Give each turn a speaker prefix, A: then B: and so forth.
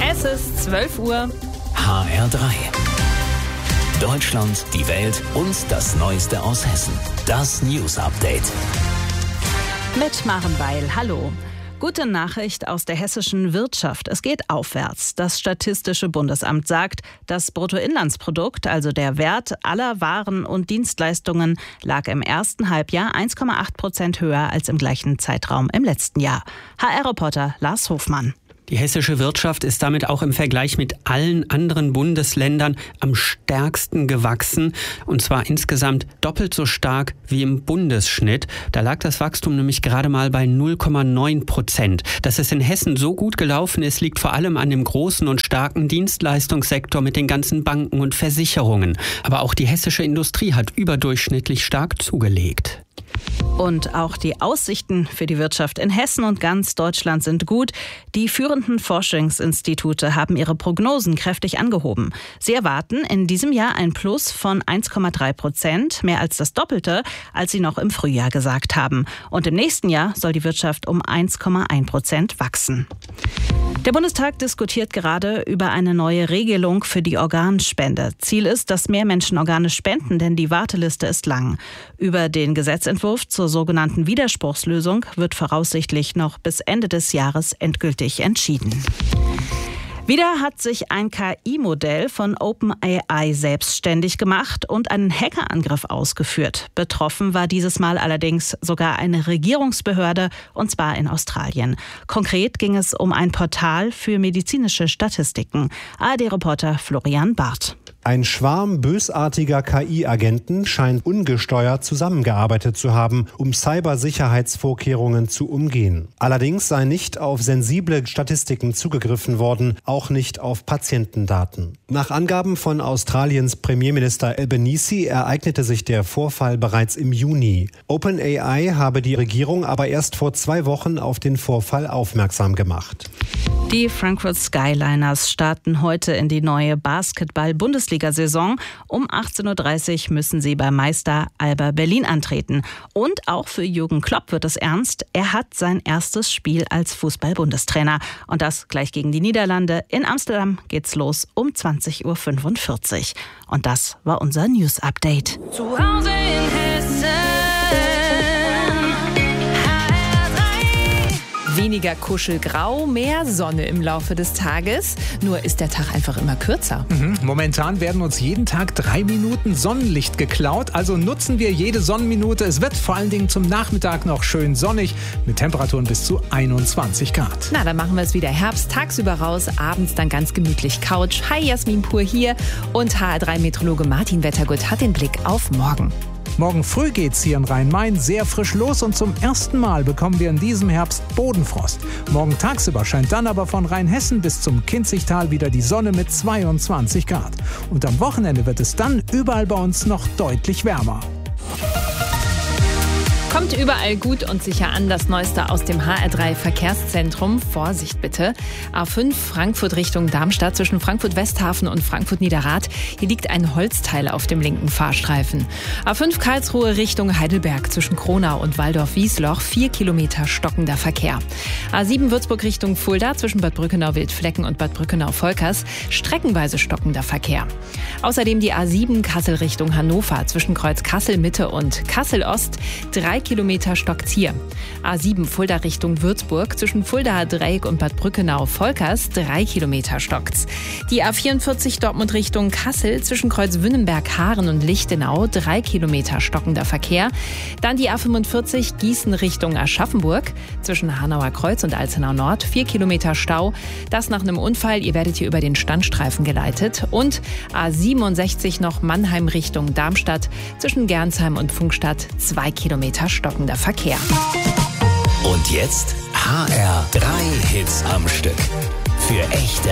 A: Es ist 12 Uhr.
B: HR3. Deutschland, die Welt und das Neueste aus Hessen. Das News Update.
A: Mit Maren Weil. Hallo. Gute Nachricht aus der hessischen Wirtschaft. Es geht aufwärts. Das Statistische Bundesamt sagt, das Bruttoinlandsprodukt, also der Wert aller Waren und Dienstleistungen, lag im ersten Halbjahr 1,8% höher als im gleichen Zeitraum im letzten Jahr. HR-Reporter Lars Hofmann.
C: Die hessische Wirtschaft ist damit auch im Vergleich mit allen anderen Bundesländern am stärksten gewachsen. Und zwar insgesamt doppelt so stark wie im Bundesschnitt. Da lag das Wachstum nämlich gerade mal bei 0,9%. Dass es in Hessen so gut gelaufen ist, liegt vor allem an dem großen und starken Dienstleistungssektor mit den ganzen Banken und Versicherungen. Aber auch die hessische Industrie hat überdurchschnittlich stark zugelegt.
A: Und auch die Aussichten für die Wirtschaft in Hessen und ganz Deutschland sind gut. Die führenden Forschungsinstitute haben ihre Prognosen kräftig angehoben. Sie erwarten in diesem Jahr ein Plus von 1,3%, mehr als das Doppelte, als sie noch im Frühjahr gesagt haben. Und im nächsten Jahr soll die Wirtschaft um 1,1% wachsen. Der Bundestag diskutiert gerade über eine neue Regelung für die Organspende. Ziel ist, dass mehr Menschen Organe spenden, denn die Warteliste ist lang. Über den Gesetzentwurf zur sogenannten Widerspruchslösung wird voraussichtlich noch bis Ende des Jahres endgültig entschieden. Wieder hat sich ein KI-Modell von OpenAI selbstständig gemacht und einen Hackerangriff ausgeführt. Betroffen war dieses Mal allerdings sogar eine Regierungsbehörde, und zwar in Australien. Konkret ging es um ein Portal für medizinische Statistiken. ARD-Reporter Florian Barth.
D: Ein Schwarm bösartiger KI-Agenten scheint ungesteuert zusammengearbeitet zu haben, um Cybersicherheitsvorkehrungen zu umgehen. Allerdings sei nicht auf sensible Statistiken zugegriffen worden, auch nicht auf Patientendaten. Nach Angaben von Australiens Premierminister Albanese ereignete sich der Vorfall bereits im Juni. OpenAI habe die Regierung aber erst vor 2 Wochen auf den Vorfall aufmerksam gemacht.
A: Die Frankfurt Skyliners starten heute in die neue Basketball-Bundesliga-Saison. Um 18:30 Uhr müssen sie bei Meister Alba Berlin antreten. Und auch für Jürgen Klopp wird es ernst. Er hat sein erstes Spiel als Fußball-Bundestrainer. Und das gleich gegen die Niederlande. In Amsterdam geht's los um 20:45 Uhr. Und das war unser News-Update.
E: Zu Hause in Hessen.
F: Weniger Kuschelgrau, mehr Sonne im Laufe des Tages. Nur ist der Tag einfach immer kürzer.
G: Momentan werden uns jeden Tag 3 Minuten Sonnenlicht geklaut. Also nutzen wir jede Sonnenminute. Es wird vor allen Dingen zum Nachmittag noch schön sonnig mit Temperaturen bis zu 21 Grad.
F: Na, dann machen wir es wieder Herbst, tagsüber raus, abends dann ganz gemütlich Couch. Hi, Jasmin Pur hier und HR3-Meteorologe Martin Wettergut hat den Blick auf morgen.
G: Morgen früh geht's hier in Rhein-Main sehr frisch los und zum ersten Mal bekommen wir in diesem Herbst Bodenfrost. Morgen tagsüber scheint dann aber von Rheinhessen bis zum Kinzigtal wieder die Sonne mit 22 Grad. Und am Wochenende wird es dann überall bei uns noch deutlich wärmer.
F: Kommt überall gut und sicher an, das Neueste aus dem HR3 Verkehrszentrum. Vorsicht bitte. A5 Frankfurt Richtung Darmstadt zwischen Frankfurt-Westhafen und Frankfurt-Niederrad. Hier liegt ein Holzteil auf dem linken Fahrstreifen. A5 Karlsruhe Richtung Heidelberg zwischen Kronau und Waldorf-Wiesloch 4 Kilometer stockender Verkehr. A7 Würzburg Richtung Fulda zwischen Bad Brückenau-Wildflecken und Bad Brückenau-Volkers streckenweise stockender Verkehr. Außerdem die A7 Kassel Richtung Hannover zwischen Kreuz Kassel-Mitte und Kassel-Ost 3 Kilometer stockt's hier. A7 Fulda Richtung Würzburg zwischen Fuldaer Dreieck und Bad Brückenau-Volkers 3 Kilometer stockt's. Die A44 Dortmund Richtung Kassel zwischen Kreuz Wünnenberg-Haaren und Lichtenau 3 Kilometer stockender Verkehr. Dann die A45 Gießen Richtung Aschaffenburg zwischen Hanauer Kreuz und Alzenau Nord 4 Kilometer Stau. Das nach einem Unfall. Ihr werdet hier über den Standstreifen geleitet. Und A67 noch Mannheim Richtung Darmstadt zwischen Gernsheim und Pfungstadt 2 Kilometer stockender Verkehr.
B: Und jetzt HR3 Hits am Stück. Für echte